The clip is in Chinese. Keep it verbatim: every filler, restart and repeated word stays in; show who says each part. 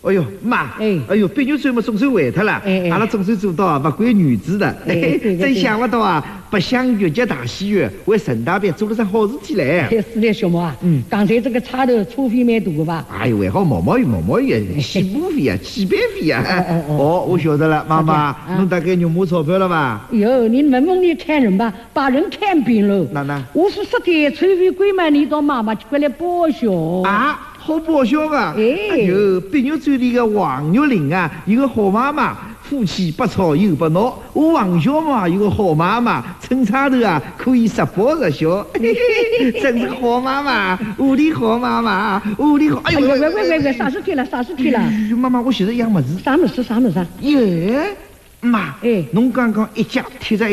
Speaker 1: 哎呦妈，
Speaker 2: 哎
Speaker 1: 哎呦，别扭嘴嘛总算回脱了，
Speaker 2: 哎哎
Speaker 1: 阿拉总算做到啊，不管女子的，
Speaker 2: 哎对对
Speaker 1: 真
Speaker 2: 对
Speaker 1: 想不到啊，百乡越级大戏院为陈大便做了桩好事体来。
Speaker 2: 哎，是的，小毛啊，
Speaker 1: 嗯
Speaker 2: 刚才这个差头车费蛮多的吧？
Speaker 1: 哎呦，还好毛毛雨毛毛雨，起步费啊，起班费啊。
Speaker 2: 哦哦
Speaker 1: 哦，我晓得了，妈妈
Speaker 2: 啊，
Speaker 1: 侬大概肉麻钞票了吧？
Speaker 2: 哟，你问问你看人吧，把人看扁了。
Speaker 1: 哪能？
Speaker 2: 我是说的，车费贵嘛，你到妈妈去过来报销。
Speaker 1: 啊，好报销啊！
Speaker 2: 哎
Speaker 1: 哎呦，别扭嘴里的王玉玲啊，有个好妈妈，夫妻不吵又不闹。我王小妈有个好妈妈，趁差头啊可以实报实销，嘿嘿真是好妈妈，屋里好妈妈，屋里好。哎呦，
Speaker 2: 哎呀，喂喂喂喂，啥事体了？啥事体了？
Speaker 1: 妈妈，我现在养么子？
Speaker 2: 啥么事？啥么事？
Speaker 1: 耶，妈，
Speaker 2: 哎
Speaker 1: 侬刚刚一脚踢在